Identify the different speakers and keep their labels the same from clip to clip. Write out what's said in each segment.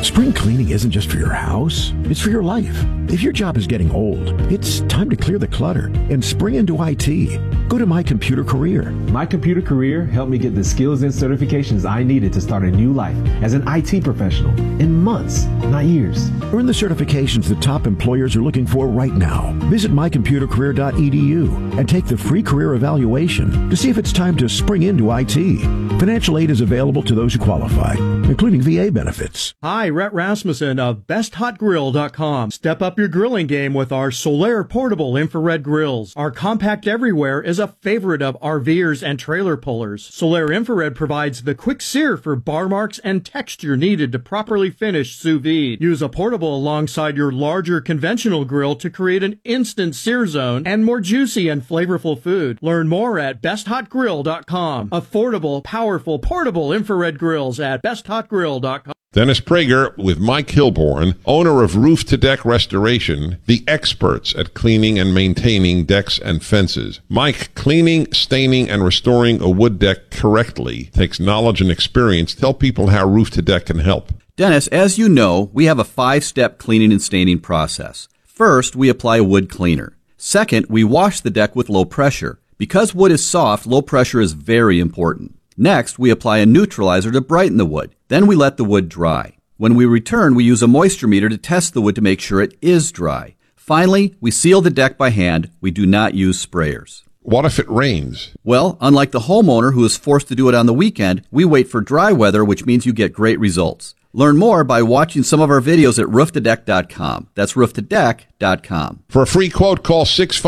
Speaker 1: Spring cleaning isn't just for your house, it's for your life. If your job is getting old, it's time to clear the clutter and spring into IT. Go to My Computer Career.
Speaker 2: My Computer Career helped me get the skills and certifications I needed to start a new life as an IT professional in months, not years.
Speaker 1: Earn the certifications the top employers are looking for right now. Visit mycomputercareer.edu and take the free career evaluation to see if it's time to spring into IT. Financial aid is available to those who qualify, including VA benefits.
Speaker 3: Hi, Rhett Rasmussen of BestHotGrill.com. Step up your grilling game with our Solaire portable infrared grills. Our compact everywhere is a favorite of RVers and trailer pullers. Solaire infrared provides the quick sear for bar marks and texture needed to properly finish sous vide. Use a portable alongside your larger conventional grill to create an instant sear zone and more juicy and flavorful food. Learn more at BestHotGrill.com. Affordable, powerful, portable infrared grills at BestHotGrill.com.
Speaker 4: Dennis Prager with Mike Hilborn, owner of Roof to Deck Restoration, the experts at cleaning and maintaining decks and fences. Mike, cleaning, staining, and restoring a wood deck correctly takes knowledge and experience. Tell people how Roof to Deck can help.
Speaker 5: Dennis, as you know, we have a 5-step cleaning and staining process. First, we apply a wood cleaner. Second, we wash the deck with low pressure. Because wood is soft, low pressure is very important. Next, we apply a neutralizer to brighten the wood. Then we let the wood dry. When we return, we use a moisture meter to test the wood to make sure it is dry. Finally, we seal the deck by hand. We do not use sprayers.
Speaker 4: What if it rains?
Speaker 5: Well, unlike the homeowner who is forced to do it on the weekend, we wait for dry weather, which means you get great results. Learn more by watching some of our videos at rooftodeck.com. That's rooftodeck.com.
Speaker 4: For a free quote, call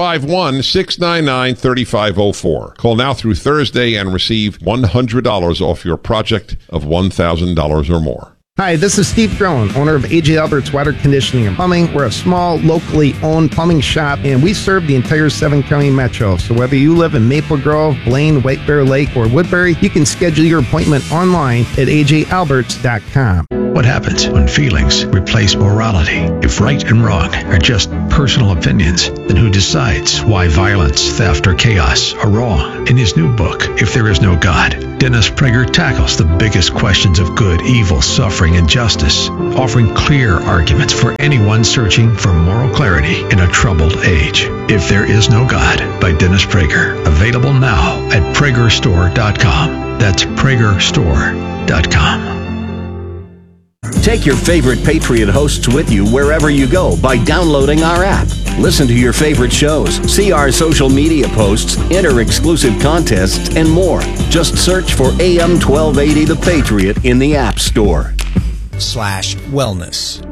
Speaker 4: 651-699-3504. Call now through Thursday and receive $100 off your project of $1,000 or more.
Speaker 6: Hi, this is Steve Drone, owner of A.J. Albert's Water Conditioning and Plumbing. We're a small, locally owned plumbing shop, and we serve the entire 7-county metro. So whether you live in Maple Grove, Blaine, White Bear Lake, or Woodbury, you can schedule your appointment online at ajalberts.com.
Speaker 7: What happens when feelings replace morality? If right and wrong are just personal opinions, then who decides why violence, theft, or chaos are wrong? In his new book, If There Is No God, Dennis Prager tackles the biggest questions of good, evil, suffering, and justice, offering clear arguments for anyone searching for moral clarity in a troubled age. If There Is No God by Dennis Prager. Available now at PragerStore.com. That's PragerStore.com.
Speaker 8: Take your favorite Patriot hosts with you wherever you go by downloading our app. Listen to your favorite shows, see our social media posts, enter exclusive contests, and more. Just search for AM 1280 The Patriot in the App Store.
Speaker 9: /wellness.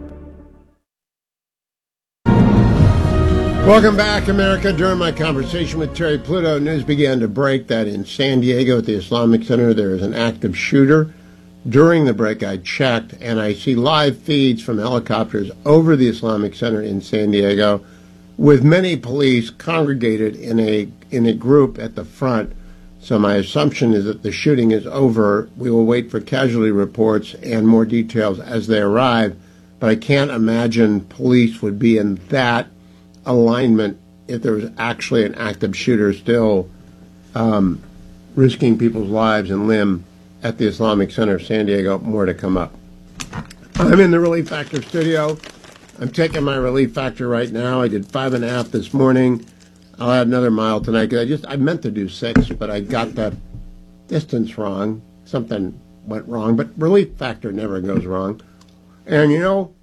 Speaker 10: Welcome back, America. During my conversation with Terry Pluto, news began to break that in San Diego at the Islamic Center there is an active shooter. During the break, I checked, and I see live feeds from helicopters over the Islamic Center in San Diego, with many police congregated in a group at the front. So my assumption is that the shooting is over. We will wait for casualty reports and more details as they arrive, but I can't imagine police would be in that alignment if there was actually an active shooter still risking people's lives and limb at the Islamic Center of San Diego. More to come up. I'm in the Relief Factor studio. I'm taking my Relief Factor right now. I did 5.5 this morning. I'll add another mile tonight because I meant to do 6, but I got the distance wrong. Something went wrong, but Relief Factor never goes wrong. And you know,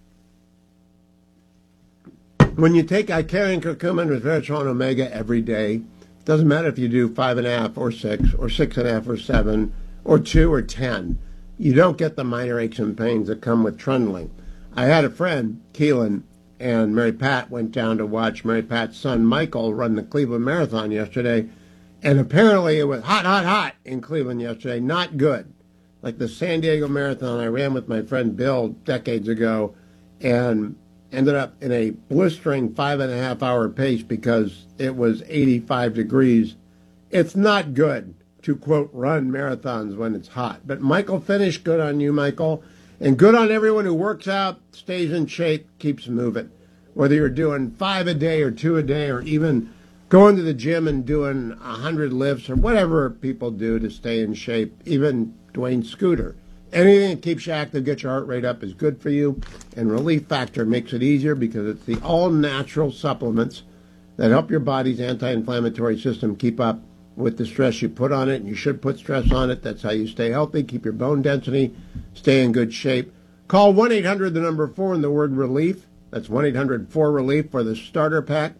Speaker 10: when you take Icarian curcumin with Veritron Omega every day, doesn't matter if you do 5.5 or 6 or 6.5 or 7 or 2 or 10, you don't get the minor aches and pains that come with trundling. I had a friend, Keelan, and Mary Pat went down to watch Mary Pat's son, Michael, run the Cleveland Marathon yesterday, and apparently it was hot in Cleveland yesterday, not good. Like the San Diego Marathon I ran with my friend Bill decades ago, and ended up in a blistering 5.5-hour pace because it was 85 degrees. It's not good to, quote, run marathons when it's hot. But Michael finished. Good on you, Michael. And good on everyone who works out, stays in shape, keeps moving. Whether you're doing 5 a day or 2 a day or even going to the gym and doing 100 lifts or whatever people do to stay in shape. Even Dwayne Scooter Anything that keeps you active, gets your heart rate up, is good for you. And Relief Factor makes it easier because it's the all-natural supplements that help your body's anti-inflammatory system keep up with the stress you put on it. And you should put stress on it. That's how you stay healthy, keep your bone density, stay in good shape. Call 1-800, the number 4, and the word relief. That's 1-800-4RELIEF for the starter pack.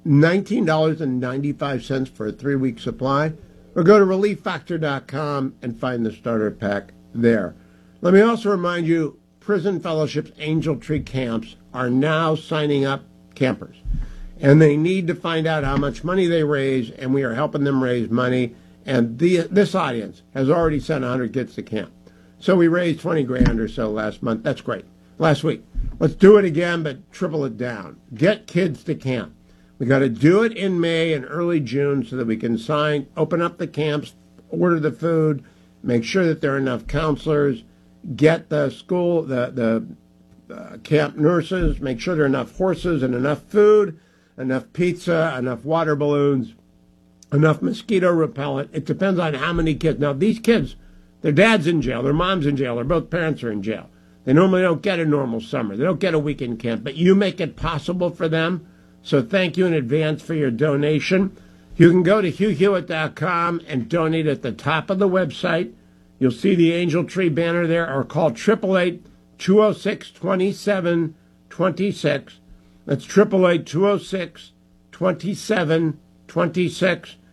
Speaker 10: $19.95 for a 3-week supply. Or go to relieffactor.com and find the starter pack there. Let me also remind you, Prison Fellowship's Angel Tree camps are now signing up campers. And they need to find out how much money they raise, and we are helping them raise money. And this audience has already sent 100 kids to camp. So we raised $20,000 or so last month. That's great. Last week. Let's do it again, but triple it down. Get kids to camp. We got to do it in May and early June so that we can open up the camps, order the food, make sure that there are enough counselors, get the school, the camp nurses, make sure there are enough horses and enough food, enough pizza, enough water balloons, enough mosquito repellent. It depends on how many kids. Now, these kids, their dad's in jail, their mom's in jail, or both parents are in jail. They normally don't get a normal summer. They don't get a weekend camp, but you make it possible for them. So thank you in advance for your donation. You can go to HughHewitt.com and donate at the top of the website. You'll see the Angel Tree banner there, or call 888-206-2726. That's 888-206-2726.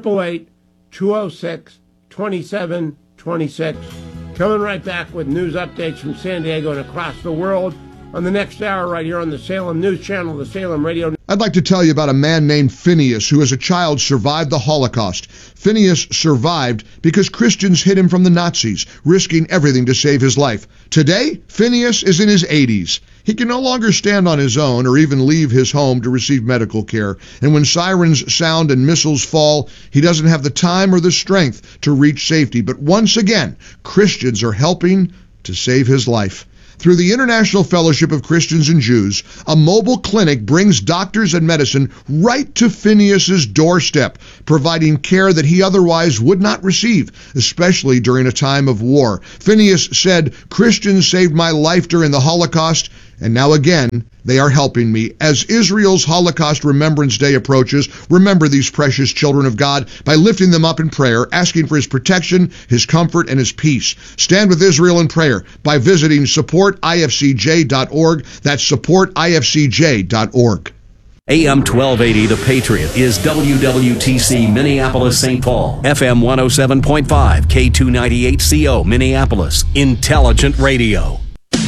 Speaker 10: 888-206-2726. Coming right back with news updates from San Diego and across the world on the next hour right here on the Salem News Channel, the Salem Radio.
Speaker 9: I'd like to tell you about a man named Phineas who as a child survived the Holocaust. Phineas survived because Christians hid him from the Nazis, risking everything to save his life. Today, Phineas is in his 80s. He can no longer stand on his own or even leave his home to receive medical care. And when sirens sound and missiles fall, he doesn't have the time or the strength to reach safety. But once again, Christians are helping to save his life. Through the International Fellowship of Christians and Jews, a mobile clinic brings doctors and medicine right to Phineas's doorstep, providing care that he otherwise would not receive, especially during a time of war. Phineas said, "Christians saved my life during the Holocaust, and now again, they are helping me." As Israel's Holocaust Remembrance Day approaches, remember these precious children of God by lifting them up in prayer, asking for his protection, his comfort, and his peace. Stand with Israel in prayer by visiting supportifcj.org. That's supportifcj.org.
Speaker 8: AM 1280, The Patriot, is WWTC Minneapolis, St. Paul. FM 107.5, K298CO, Minneapolis. Intelligent Radio.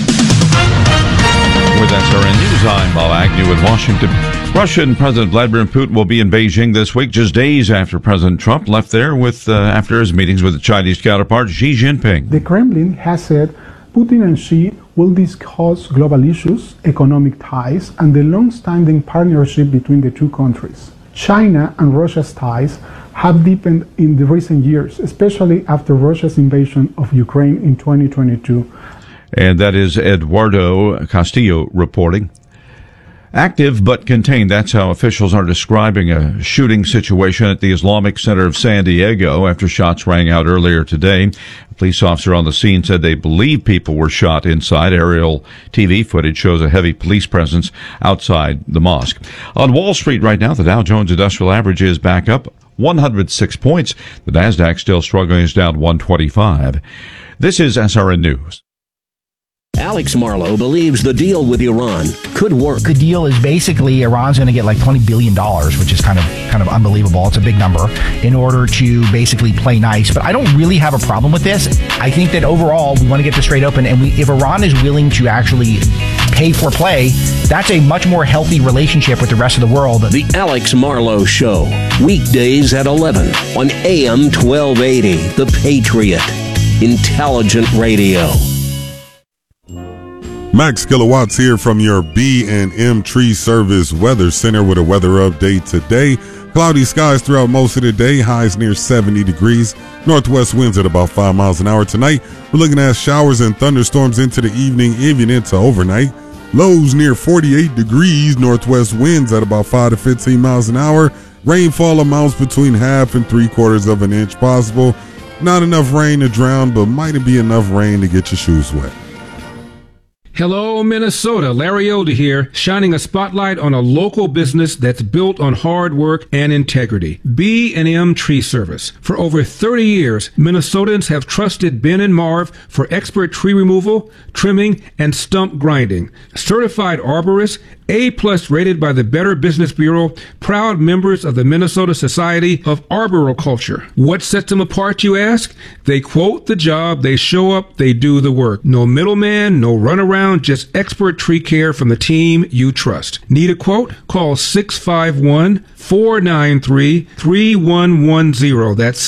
Speaker 11: With SRN News, I'm Bob Agnew in Washington. Russian President Vladimir Putin will be in Beijing this week, just days after President Trump left there after his meetings with the Chinese counterpart Xi Jinping.
Speaker 12: The Kremlin has said Putin and Xi will discuss global issues, economic ties, and the long-standing partnership between the two countries. China and Russia's ties have deepened in the recent years, especially after Russia's invasion of Ukraine in 2022.
Speaker 11: And that is Eduardo Castillo reporting. Active but contained. That's how officials are describing a shooting situation at the Islamic Center of San Diego after shots rang out earlier today. A police officer on the scene said they believe people were shot inside. Aerial TV footage shows a heavy police presence outside the mosque. On Wall Street right now, the Dow Jones Industrial Average is back up 106 points. The Nasdaq still struggling, is down 125. This is SRN News.
Speaker 8: Alex Marlow believes the deal with Iran could work.
Speaker 13: The deal is basically Iran's going to get like $20 billion, which is kind of unbelievable. It's a big number in order to basically play nice. But I don't really have a problem with this. I think that overall we want to get this straight open. And if Iran is willing to actually pay for play, that's a much more healthy relationship with the rest of the world.
Speaker 8: The Alex Marlow Show, weekdays at 11 on AM 1280, The Patriot. Intelligent Radio.
Speaker 14: Max Kilowatts here from your B&M Tree Service Weather Center with a weather update today. Cloudy skies throughout most of the day, highs near 70 degrees. Northwest winds at about 5 miles an hour tonight. We're looking at showers and thunderstorms into the evening, even into overnight. Lows near 48 degrees. Northwest winds at about 5 to 15 miles an hour. Rainfall amounts between 1/2 and 3/4 of an inch possible. Not enough rain to drown, but might it be enough rain to get your shoes wet?
Speaker 15: Hello, Minnesota. Larry Older here, shining a spotlight on a local business that's built on hard work and integrity. B&M Tree Service. For over 30 years, Minnesotans have trusted Ben and Marv for expert tree removal, trimming, and stump grinding. Certified arborists, A+ rated by the Better Business Bureau, proud members of the Minnesota Society of Arboriculture. What sets them apart, you ask? They quote the job, they show up, they do the work. No middleman, no runaround, just expert tree care from the team you trust. Need a quote? Call 651-493-3110. That's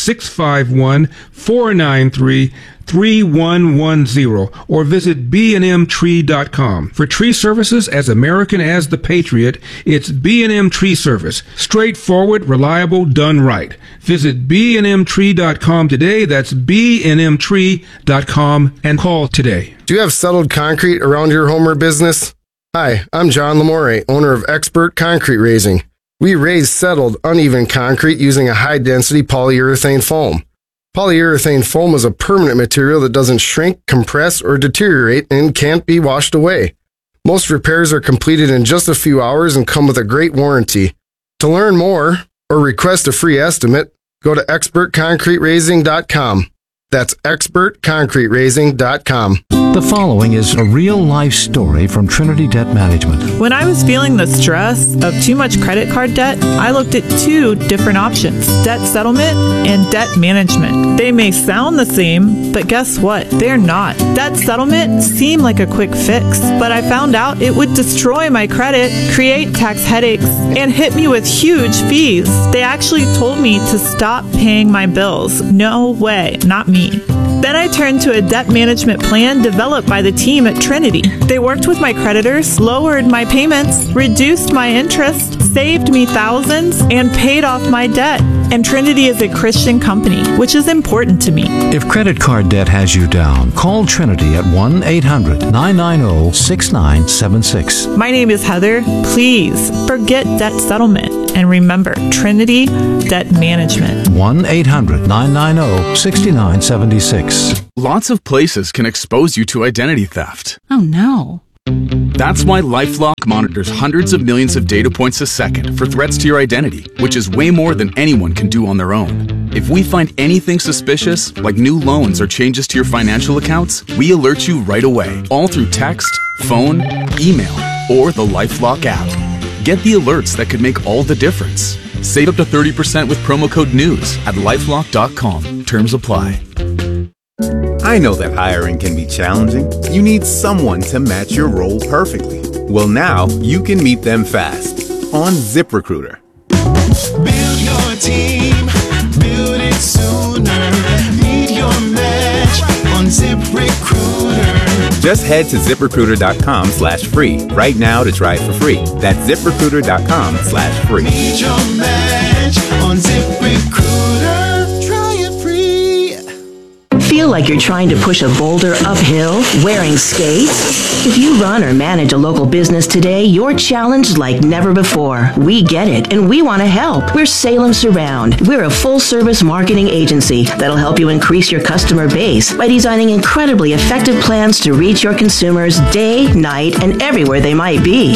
Speaker 15: 651-493-3110, or visit bnmtree.com. For tree services as American as the Patriot, it's B&M Tree Service. Straightforward, reliable, done right. Visit bnmtree.com today. That's bnmtree.com, and call today.
Speaker 16: Do you have settled concrete around your home or business? Hi, I'm John Lamore, owner of Expert Concrete Raising. We raise settled, uneven concrete using a high-density polyurethane foam. Polyurethane foam is a permanent material that doesn't shrink, compress, or deteriorate and can't be washed away. Most repairs are completed in just a few hours and come with a great warranty. To learn more or request a free estimate, go to expertconcreterazing.com. That's expertconcreterazing.com.
Speaker 17: The following is a real-life story from Trinity Debt Management.
Speaker 18: When I was feeling the stress of too much credit card debt, I looked at two different options: debt settlement and debt management. They may sound the same, but guess what? They're not. Debt settlement seemed like a quick fix, but I found out it would destroy my credit, create tax headaches, and hit me with huge fees. They actually told me to stop paying my bills. No way, not me. Then I turned to a debt management plan developed by the team at Trinity. They worked with my creditors, lowered my payments, reduced my interest, saved me thousands, and paid off my debt. And Trinity is a Christian company, which is important to me.
Speaker 17: If credit card debt has you down, call Trinity at 1-800-990-6976.
Speaker 18: My name is Heather. Please forget debt settlement and remember Trinity Debt Management.
Speaker 17: 1-800-990-6976.
Speaker 19: Lots of places can expose you to identity theft.
Speaker 20: Oh no.
Speaker 19: That's why LifeLock monitors hundreds of millions of data points a second for threats to your identity, which is way more than anyone can do on their own. If we find anything suspicious, like new loans or changes to your financial accounts, we alert you right away, all through text, phone, email, or the LifeLock app. Get the alerts that could make all the difference. Save up to 30% with promo code NEWS at LifeLock.com. Terms apply.
Speaker 21: I know that hiring can be challenging. You need someone to match your role perfectly. Well, now you can meet them fast on ZipRecruiter.
Speaker 22: Build your team, build it sooner. Meet your match on ZipRecruiter.
Speaker 21: Just head to ZipRecruiter.com/free right now to try it for free. That's ZipRecruiter.com/free.
Speaker 22: Meet your match on ZipRecruiter. Try it free.
Speaker 23: Feel like you're trying to push a boulder uphill wearing skates? If you run or manage a local business today, you're challenged like never before. We get it, and we want to help. We're Salem Surround. We're a full-service marketing agency that'll help you increase your customer base by designing incredibly effective plans to reach your consumers day, night, and everywhere they might be.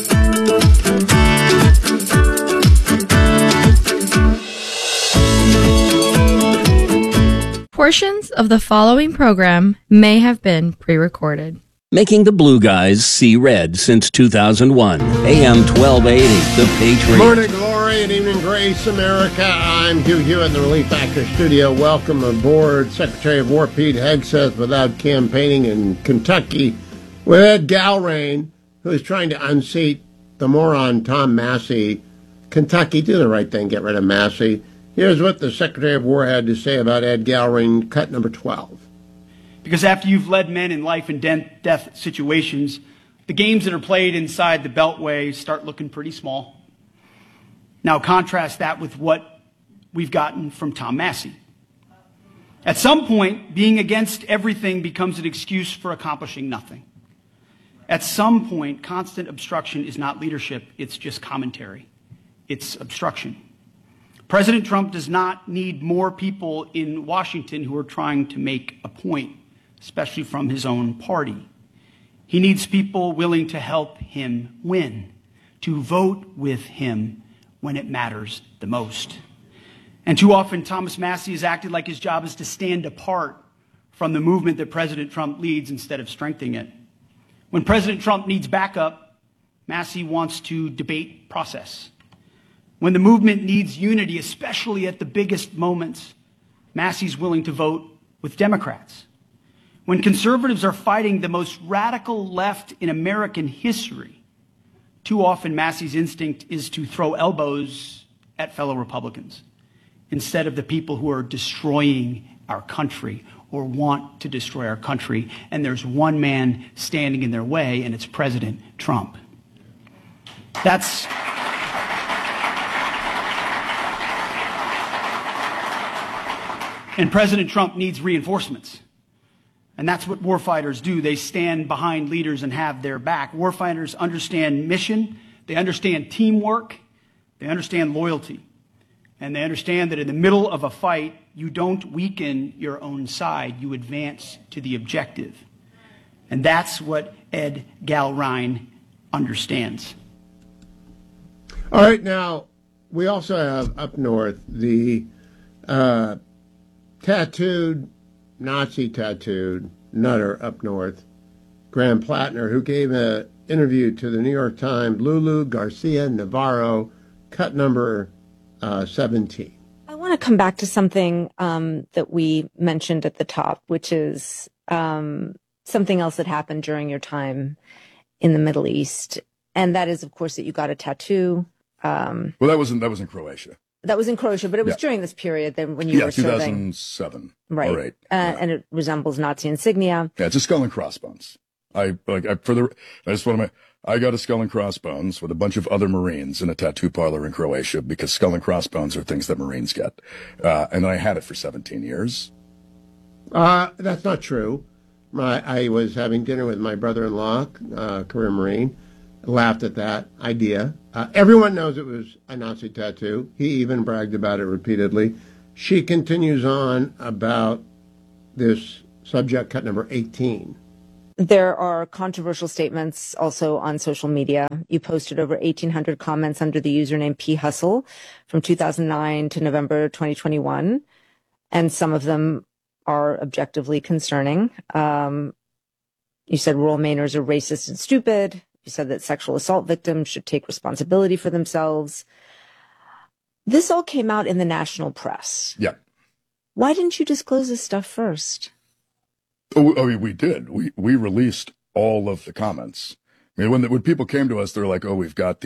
Speaker 24: Portions of the following program may have been pre-recorded.
Speaker 8: Making the blue guys see red since 2001. AM 1280, The Patriot.
Speaker 10: Morning glory and evening grace, America. I'm Hugh Hewitt in the Relief Factor studio. Welcome aboard. Secretary of War Pete Hegseth without campaigning in Kentucky with Ed Galrain, who is trying to unseat the moron Tom Massey. Kentucky, do the right thing, get rid of Massey. Here's what the Secretary of War had to say about Ed Galrain, cut number 12.
Speaker 25: Because after you've led men in life and death situations, the games that are played inside the Beltway start looking pretty small. Now contrast that with what we've gotten from Tom Massey. At some point, being against everything becomes an excuse for accomplishing nothing. At some point, constant obstruction is not leadership, it's just commentary. It's obstruction. President Trump does not need more people in Washington who are trying to make a point, especially from his own party. He needs people willing to help him win, to vote with him when it matters the most. And too often, Thomas Massie has acted like his job is to stand apart from the movement that President Trump leads instead of strengthening it. When President Trump needs backup, Massie wants to debate process. When the movement needs unity, especially at the biggest moments, Massie's willing to vote with Democrats. When conservatives are fighting the most radical left in American history, too often Massie's instinct is to throw elbows at fellow Republicans instead of the people who are destroying our country or want to destroy our country. And there's one man standing in their way, and it's President Trump. And President Trump needs reinforcements. And that's what warfighters do. They stand behind leaders and have their back. Warfighters understand mission. They understand teamwork. They understand loyalty. And they understand that in the middle of a fight, you don't weaken your own side. You advance to the objective. And that's what Ed Galrine understands.
Speaker 10: All right, now, we also have up north the Nazi-tattooed nutter up north, Graham Plattner, who gave an interview to the New York Times, Lulu Garcia Navarro, cut number 17.
Speaker 1: I want to come back to something that we mentioned at the top, which is something else that happened during your time in the Middle East. And that is, of course, that you got a tattoo.
Speaker 2: Well, that was in Croatia.
Speaker 1: That was in Croatia, but it was during this period then when you were serving.
Speaker 2: 2007.
Speaker 1: Right.
Speaker 2: Or 8.
Speaker 1: And it resembles Nazi insignia.
Speaker 2: Yeah, it's a skull and crossbones. I got a skull and crossbones with a bunch of other Marines in a tattoo parlor in Croatia because skull and crossbones are things that Marines get. And I had it for 17 years.
Speaker 10: That's not true. I was having dinner with my brother-in-law, career Marine, laughed at that idea. Everyone knows it was a Nazi tattoo. He even bragged about it repeatedly. She continues on about this subject, cut number 18.
Speaker 1: There are controversial statements also on social media. You posted over 1,800 comments under the username P. Hustle from 2009 to November 2021, and some of them are objectively concerning. You said rural Mainers are racist and stupid. You said that sexual assault victims should take responsibility for themselves. This all came out in the national press.
Speaker 2: Yeah.
Speaker 1: Why didn't you disclose this stuff first?
Speaker 2: Oh, we did. We released all of the comments. I mean, when people came to us, they're like, "Oh, we've got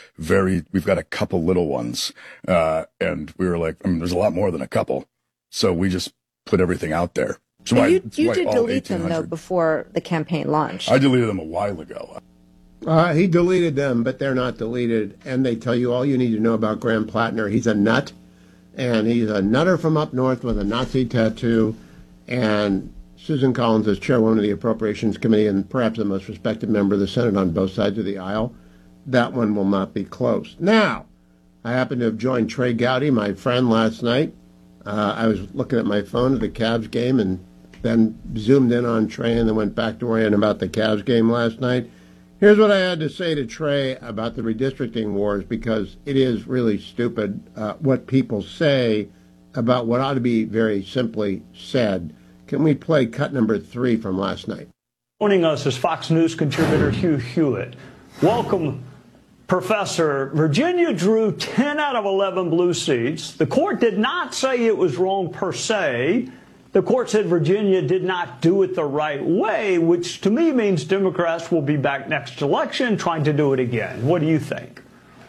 Speaker 2: a couple little ones," and we were like, "There's a lot more than a couple," so we just put everything out there. So
Speaker 1: you did delete them though before the campaign launched.
Speaker 2: I deleted them a while ago.
Speaker 10: He deleted them, but they're not deleted, and they tell you all you need to know about Graham Plattner. He's a nut, and he's a nutter from up north with a Nazi tattoo, and Susan Collins is chairwoman of the Appropriations Committee and perhaps the most respected member of the Senate on both sides of the aisle. That one will not be close. Now, I happen to have joined Trey Gowdy, my friend, last night. I was looking at my phone at the Cavs game and then zoomed in on Trey and then went back to worrying about the Cavs game last night. Here's what I had to say to Trey about the redistricting wars, because it is really stupid what people say about what ought to be very simply said. Can we play cut number 3 from last night?
Speaker 3: Joining us is Fox News contributor Hugh Hewitt. Welcome, Professor. Virginia drew 10 out of 11 blue seats. The court did not say it was wrong per se. The court said Virginia did not do it the right way, which to me means Democrats will be back next election trying to do it again. What do you think?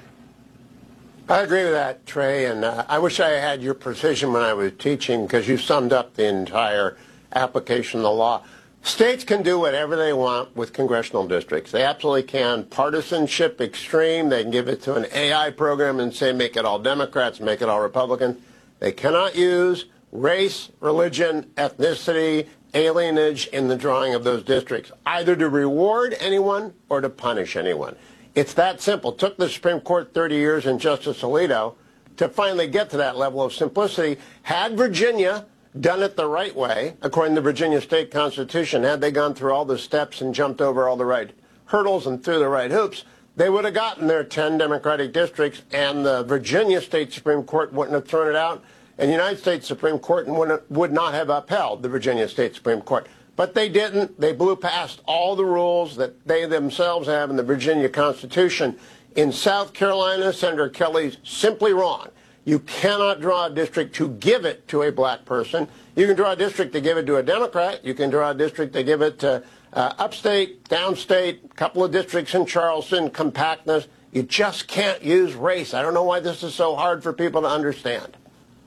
Speaker 10: I agree with that, Trey, and I wish I had your precision when I was teaching, because you summed up the entire application of the law. States can do whatever they want with congressional districts. They absolutely can. Partisanship extreme, they can give it to an AI program and say make it all Democrats, make it all Republicans. They cannot use race, religion, ethnicity, alienage in the drawing of those districts, either to reward anyone or to punish anyone. It's that simple. It took the Supreme Court 30 years and Justice Alito to finally get to that level of simplicity. Had Virginia done it the right way, according to the Virginia State Constitution, had they gone through all the steps and jumped over all the right hurdles and through the right hoops, they would have gotten their 10 Democratic districts, and the Virginia State Supreme Court wouldn't have thrown it out, and the United States Supreme Court would not have upheld the Virginia State Supreme Court. But they didn't. They blew past all the rules that they themselves have in the Virginia Constitution. In South Carolina, Senator Kelly's simply wrong. You cannot draw a district to give it to a black person. You can draw a district to give it to a Democrat. You can draw a district to give it to upstate, downstate, a couple of districts in Charleston, compactness. You just can't use race. I don't know why this is so hard for people to understand.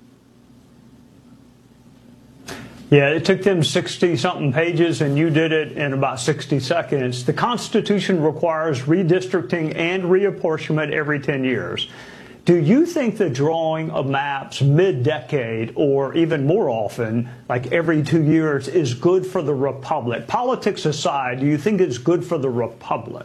Speaker 3: Yeah, it took them 60-something pages, and you did it in about 60 seconds. The Constitution requires redistricting and reapportionment every 10 years. Do you think the drawing of maps mid-decade or even more often, like every 2 years, is good for the Republic? Politics aside, do you think it's good for the Republic?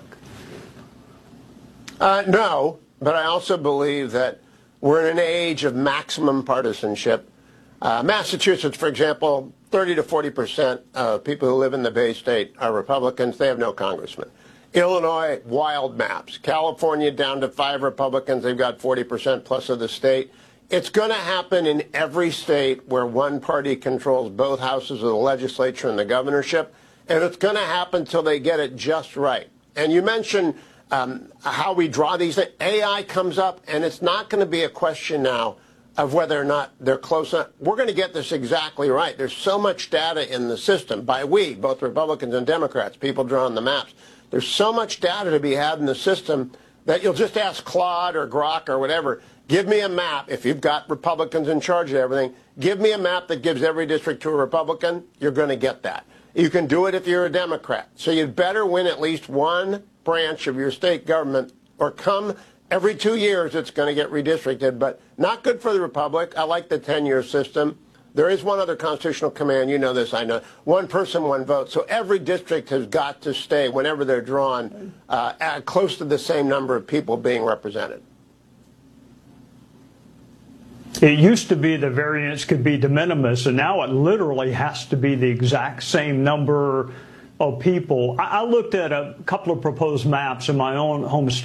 Speaker 10: No, but I also believe that we're in an age of maximum partisanship. Massachusetts, for example, 30 to 40% of people who live in the Bay State are Republicans. They have no congressman. Illinois, wild maps. California, down to 5 Republicans. They've got 40% plus of the state. It's going to happen in every state where one party controls both houses of the legislature and the governorship. And it's going to happen until they get it just right. And you mentioned how we draw these things. AI comes up, and it's not going to be a question now of whether or not they're close enough. We're going to get this exactly right. There's so much data in the system by we, both Republicans and Democrats, people drawing the maps. There's so much data to be had in the system that you'll just ask Claude or Grok or whatever, give me a map. If you've got Republicans in charge of everything, give me a map that gives every district to a Republican. You're going to get that. You can do it if you're a Democrat. So you'd better win at least one branch of your state government, or come every 2 years it's going to get redistricted, but not good for the Republic. I like the 10-year system. There is one other constitutional command. You know this, I know. One person, one vote. So every district has got to stay, whenever they're drawn, at close to the same number of people being represented.
Speaker 3: It used to be the variance could be de minimis, and now it literally has to be the exact same number of people. I looked at a couple of proposed maps in my own home state.